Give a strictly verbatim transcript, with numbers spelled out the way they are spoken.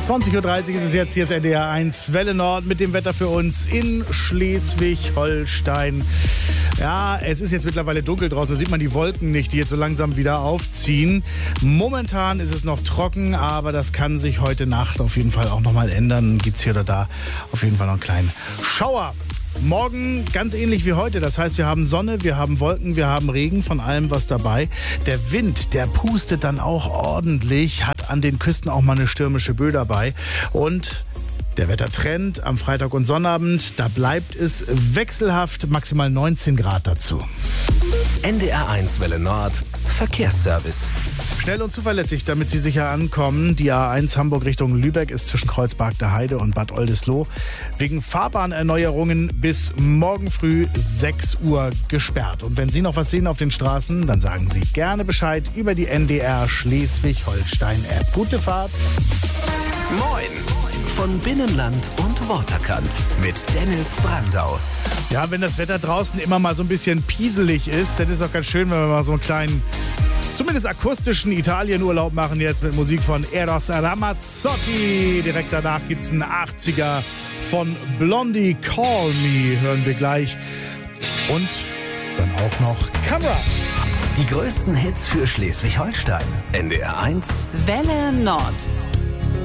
zwanzig Uhr dreißig ist es jetzt. Hier ist N D R eins Welle Nord mit dem Wetter für uns in Schleswig-Holstein. Ja, es ist jetzt mittlerweile dunkel draußen. Da sieht man die Wolken nicht, die jetzt so langsam wieder aufziehen. Momentan ist es noch trocken, aber das kann sich heute Nacht auf jeden Fall auch nochmal ändern. Gibt es hier oder da auf jeden Fall noch einen kleinen Schauer. Morgen ganz ähnlich wie heute. Das heißt, wir haben Sonne, wir haben Wolken, wir haben Regen, von allem was dabei. Der Wind, der pustet dann auch ordentlich, hat an den Küsten auch mal eine stürmische Böe dabei. Und der Wettertrend am Freitag und Sonnabend, da bleibt es wechselhaft, maximal neunzehn Grad dazu. N D R eins Welle Nord, Verkehrsservice. Schnell und zuverlässig, damit Sie sicher ankommen. Die A eins Hamburg Richtung Lübeck ist zwischen Kreuzberg der Heide und Bad Oldesloe wegen Fahrbahnerneuerungen bis morgen früh sechs Uhr gesperrt. Und wenn Sie noch was sehen auf den Straßen, dann sagen Sie gerne Bescheid über die N D R Schleswig-Holstein-App. Gute Fahrt. Moin! Von Binnenland und Waterkant mit Dennis Brandau. Ja, wenn das Wetter draußen immer mal so ein bisschen pieselig ist, dann ist es auch ganz schön, wenn wir mal so einen kleinen, zumindest akustischen Italienurlaub machen jetzt mit Musik von Eros Ramazzotti. Direkt danach gibt's einen achtziger von Blondie, Call Me, hören wir gleich. Und dann auch noch Camera. Die größten Hits für Schleswig-Holstein. N D R eins Welle Nord.